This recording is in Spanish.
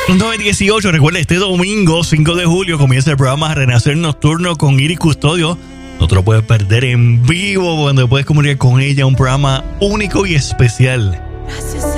9:18. Recuerda, este domingo 5 de julio comienza el programa Renacer Nocturno con Iris Custodio. No te lo puedes perder en vivo, donde puedes comunicar con ella. Un programa único y especial. Gracias